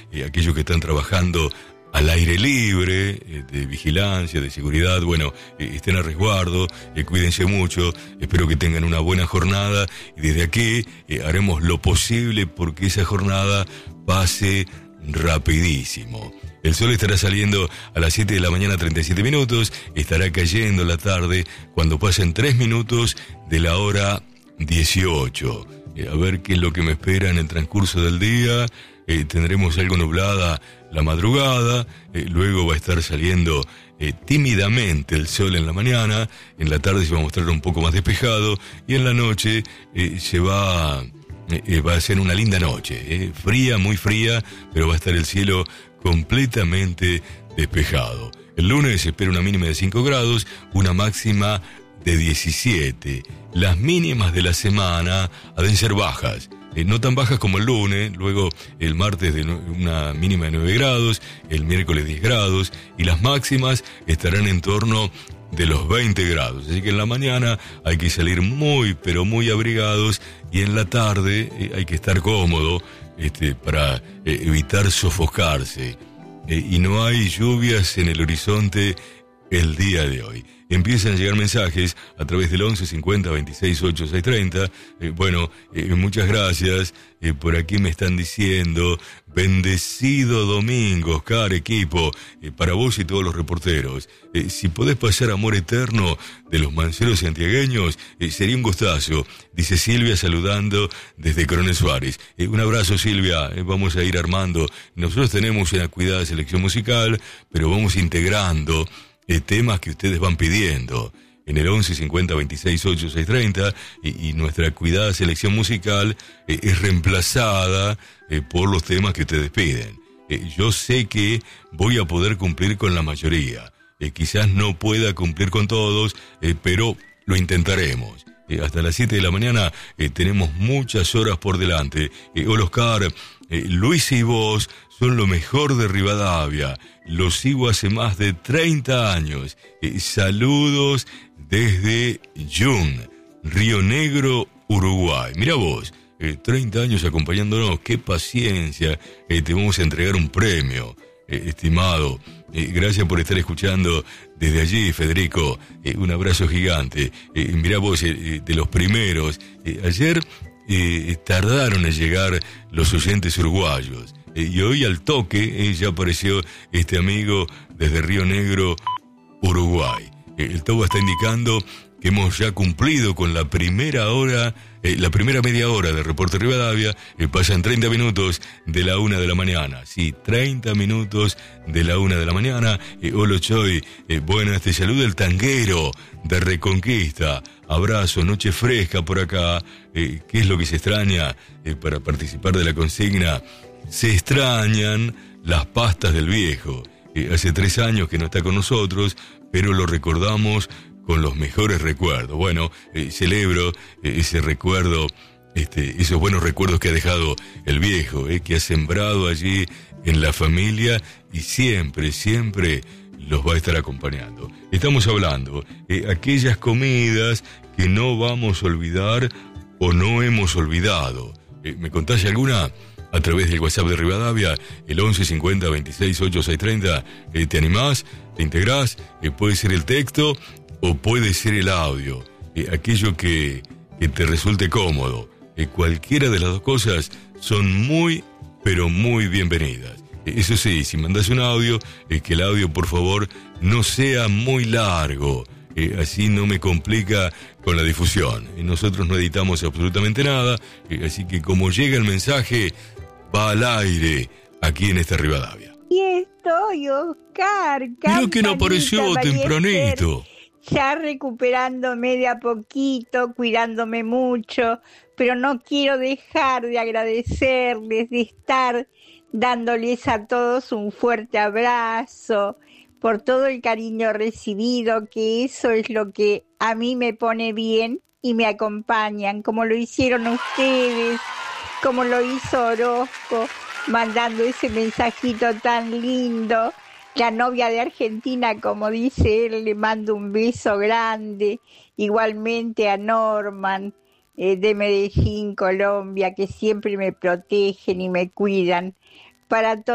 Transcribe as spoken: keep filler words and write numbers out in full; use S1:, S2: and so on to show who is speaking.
S1: eh, aquellos que están trabajando al aire libre, eh, de vigilancia, de seguridad, bueno, eh, estén a resguardo, eh, cuídense mucho, espero que tengan una buena jornada y desde aquí eh, haremos lo posible porque esa jornada pase rapidísimo. El sol estará saliendo a las siete de la mañana, treinta y siete minutos, estará cayendo en la tarde cuando pasen tres minutos de la hora dieciocho. Eh, a ver qué es lo que me espera en el transcurso del día. Eh, tendremos algo nublada la madrugada, eh, luego va a estar saliendo eh, tímidamente el sol en la mañana, en la tarde se va a mostrar un poco más despejado y en la noche eh, se va, eh, eh, va a ser una linda noche, eh, fría, muy fría, pero va a estar el cielo completamente despejado. El lunes se espera una mínima de cinco grados, una máxima de diecisiete. Las mínimas de la semana ha de ser bajas. Eh, no tan bajas como el lunes, luego el martes de no, una mínima de nueve grados, el miércoles diez grados, y las máximas estarán en torno de los veinte grados. Así que en la mañana hay que salir muy, pero muy abrigados, y en la tarde eh, hay que estar cómodo este, para eh, evitar sofocarse. Eh, y no hay lluvias en el horizonte el día de hoy. Empiezan a llegar mensajes a través del once cincuenta veintiséis ocho seis treinta. Eh, bueno, eh, muchas gracias. Eh, por aquí me están diciendo, bendecido domingo, Oscar, equipo, eh, para vos y todos los reporteros. Eh, si podés pasar Amor Eterno de los Manceros santiagueños, eh, sería un gustazo. Dice Silvia saludando desde Coronel Suárez. Eh, un abrazo, Silvia. Eh, vamos a ir armando. Nosotros tenemos una cuidada selección musical, pero vamos integrando Eh, temas que ustedes van pidiendo en el once cincuenta veintiséis ocho seis treinta y, y nuestra cuidada selección musical eh, es reemplazada eh, por los temas que ustedes piden. Eh, yo sé que voy a poder cumplir con la mayoría, eh, quizás no pueda cumplir con todos, eh, pero lo intentaremos. Eh, hasta las siete de la mañana eh, tenemos muchas horas por delante. Eh, hola Oscar, eh, Luis y vos son lo mejor de Rivadavia. Los sigo hace más de treinta años. Eh, saludos desde Yun, Río Negro, Uruguay. Mira vos, eh, treinta años acompañándonos. Qué paciencia. Eh, te vamos a entregar un premio, eh, estimado. Eh, gracias por estar escuchando desde allí, Federico. Eh, un abrazo gigante. Eh, mira vos, eh, de los primeros. Eh, ayer eh, tardaron en llegar los oyentes uruguayos. Y hoy al toque eh, ya apareció este amigo desde Río Negro, Uruguay. Eh, el Toba está indicando que hemos ya cumplido con la primera hora, eh, la primera media hora de Reporte Rivadavia. Eh, pasan treinta minutos de la una de la mañana. Sí, treinta minutos de la una de la mañana. Eh, Olo Choy, eh, buenas, te saluda el tanguero de Reconquista. Abrazo, noche fresca por acá. Eh, ¿Qué es lo que se extraña eh, para participar de la consigna? Se extrañan las pastas del viejo. Eh, hace tres años que no está con nosotros, pero lo recordamos con los mejores recuerdos. Bueno, eh, celebro eh, ese recuerdo, este, esos buenos recuerdos que ha dejado el viejo, eh, que ha sembrado allí en la familia y siempre, siempre los va a estar acompañando. Estamos hablando de eh, aquellas comidas que no vamos a olvidar o no hemos olvidado. Eh, ¿Me contás alguna? A través del WhatsApp de Rivadavia, el once cincuenta veintiséis ocho seis treinta. Eh, ¿Te animás? ¿Te integrás? Eh, puede ser el texto o puede ser el audio. Eh, aquello que, que te resulte cómodo. Eh, cualquiera de las dos cosas son muy, pero muy bienvenidas. Eh, eso sí, si mandás un audio, eh, que el audio, por favor, no sea muy largo. Eh, así no me complica con la difusión. Eh, nosotros no editamos absolutamente nada, eh, así que como llega el mensaje, va al aire aquí en esta Rivadavia.
S2: Y estoy, Oscar.
S1: Creo que no apareció tempranito.
S2: Ya recuperándome de a poquito, cuidándome mucho, pero no quiero dejar de agradecerles, de estar dándoles a todos un fuerte abrazo, por todo el cariño recibido, que eso es lo que a mí me pone bien y me acompañan, como lo hicieron ustedes, como lo hizo Orozco, mandando ese mensajito tan lindo. La novia de Argentina, como dice él, le mando un beso grande. Igualmente a Norman, eh, de Medellín, Colombia, que siempre me protegen y me cuidan. Para todos.